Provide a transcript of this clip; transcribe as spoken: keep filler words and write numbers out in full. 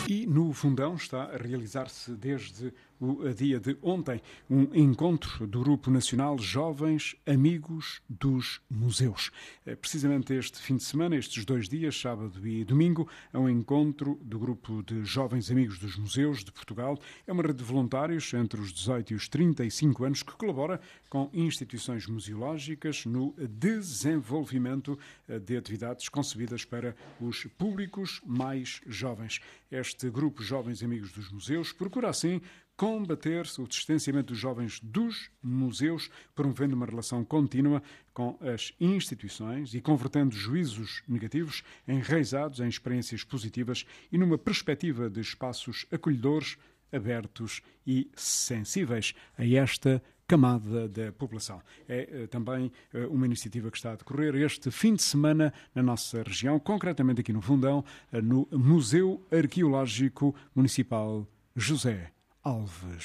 E no Fundão está a realizar-se desde o dia de ontem um encontro do Grupo Nacional Jovens Amigos dos Museus. Precisamente este fim de semana, estes dois dias, sábado e domingo, é um encontro do Grupo de Jovens Amigos dos Museus de Portugal. É uma rede de voluntários entre os dezoito e os trinta e cinco anos que colabora com instituições museológicas no desenvolvimento de atividades concebidas para os públicos mais jovens. Este Grupo Jovens Amigos dos Museus procura, assim, combater o distanciamento dos jovens dos museus, promovendo uma relação contínua com as instituições e convertendo juízos negativos enraizados em experiências positivas e numa perspectiva de espaços acolhedores, abertos e sensíveis a esta camada da população. É também uma iniciativa que está a decorrer este fim de semana na nossa região, concretamente aqui no Fundão, no Museu Arqueológico Municipal José Alves.